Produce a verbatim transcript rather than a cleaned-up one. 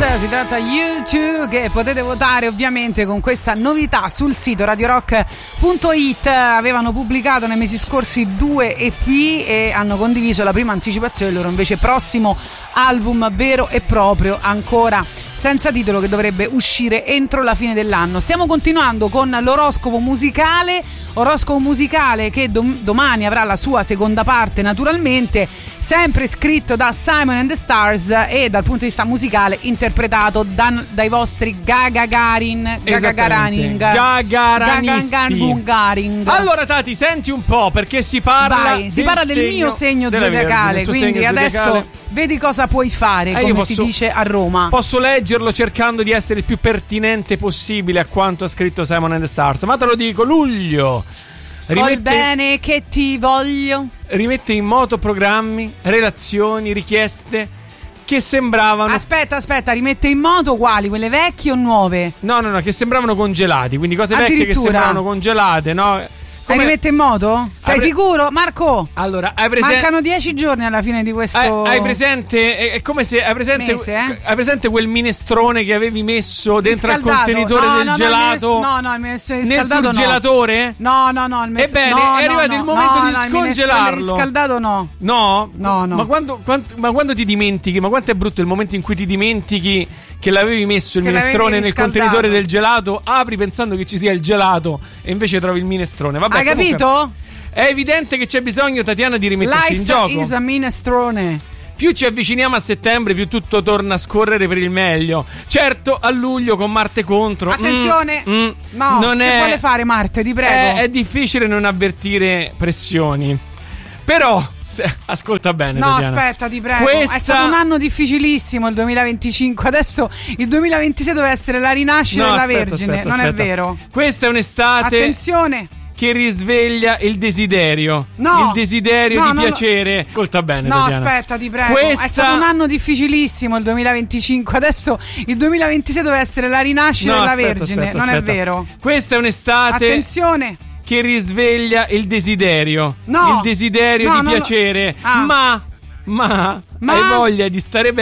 Si tratta U due, che potete votare ovviamente con questa novità sul sito radio rock punto it. Avevano pubblicato nei mesi scorsi due E P e hanno condiviso la prima anticipazione del loro invece prossimo album vero e proprio, ancora senza titolo, che dovrebbe uscire entro la fine dell'anno. Stiamo continuando con l'oroscopo musicale, oroscopo musicale che dom- domani avrà la sua seconda parte, naturalmente, sempre scritto da Simon and the Stars e dal punto di vista musicale interpretato da, dai vostri Gagagarin Gagagaraning Gagaranisti. Allora Tati, senti un po', perché si parla Vai, si parla del mio segno zodiacale, quindi segno adesso zodiacale. Vedi cosa puoi fare, eh, come posso, si dice a Roma. Posso leggerlo cercando di essere il più pertinente possibile a quanto ha scritto Simon and the Stars, ma te lo dico: luglio rimette, col bene che ti voglio, rimette in moto programmi, relazioni, richieste che sembravano... Aspetta, aspetta, rimette in moto quali? Quelle vecchie o nuove? No, no, no, che sembravano congelati, quindi cose vecchie che sembravano congelate, no? Come... Hai rimette in moto? Sei pre... sicuro, Marco? Allora, hai presente... Mancano dieci giorni alla fine di questo... Hai, hai presente... È come se... Hai presente... Mese, eh? Hai presente quel minestrone che avevi messo dentro al contenitore no, del no, gelato? No, no, il minestrone nel riscaldato surgelatore? No, no, no, il mes... Ebbene, no, è arrivato no, il momento no, di no, scongelarlo. Il riscaldato no. No? No, no. Ma quando, quando, ma quando ti dimentichi, ma quanto è brutto il momento in cui ti dimentichi che l'avevi messo il che minestrone nel contenitore del gelato, apri pensando che ci sia il gelato e invece trovi il minestrone. Vabbè, hai comunque, capito? È evidente che c'è bisogno, Tatiana, di rimettersi Life in gioco. Life is a minestrone. Più ci avviciniamo a settembre, più tutto torna a scorrere per il meglio. Certo, a luglio con Marte contro. Attenzione, mm, mm, no, non che è, vuole fare Marte, ti prego. È, è difficile non avvertire pressioni. Però... ascolta bene, no, Tatiana. aspetta, ti prego. Questa... È stato un anno difficilissimo il duemilaventicinque. Adesso il duemilaventisei deve essere la rinascita no, della aspetta, Vergine. aspetta, non aspetta. è vero. Questa è un'estate. Attenzione. Che risveglia il desiderio. No. Il desiderio no, di no, piacere. Ascolta bene, no, Tatiana. aspetta, ti prego. Questa... È stato un anno difficilissimo il duemilaventicinque. Adesso il duemilaventisei deve essere la rinascita no, della aspetta, Vergine. aspetta, non aspetta. è vero. Questa è un'estate. Attenzione. Che risveglia il desiderio. No. Il desiderio no, di no, piacere. no. Ah. Ma Ma, ma hai voglia di stare bene?